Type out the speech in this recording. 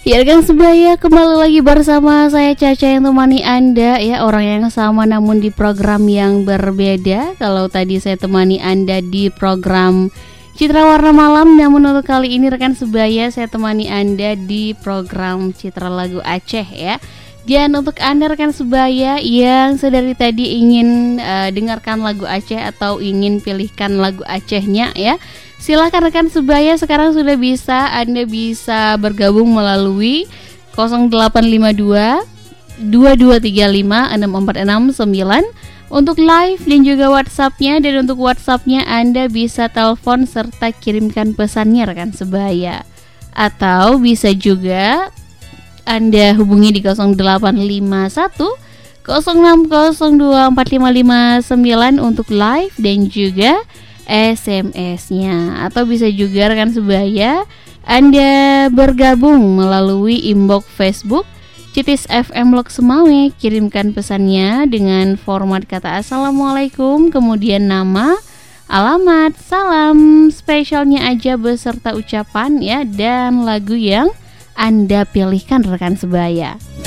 Ya rekan sebaya, kembali lagi bersama saya Caca yang temani Anda ya, orang yang sama namun di program yang berbeda. Kalau tadi saya temani Anda di program Citra Warna Malam, namun untuk kali ini rekan sebaya saya temani Anda di program Citra Lagu Aceh ya. Dan untuk Anda rekan sebaya yang sedari tadi ingin dengarkan lagu Aceh atau ingin pilihkan lagu Acehnya ya, silakan rekan sebaya, sekarang sudah bisa, Anda bisa bergabung melalui 0852 2235 6469 untuk live dan juga WhatsAppnya. Dan untuk WhatsAppnya Anda bisa telepon serta kirimkan pesannya rekan sebaya. Atau bisa juga Anda hubungi di 0851 0602 4559 untuk live dan juga SMS-nya. Atau bisa juga rekan sebaya Anda bergabung melalui inbox Facebook Citis FM Lok Semawe, kirimkan pesannya dengan format kata Assalamualaikum, kemudian nama, alamat, salam spesialnya aja beserta ucapan ya, dan lagu yang Anda pilihkan rekan sebaya.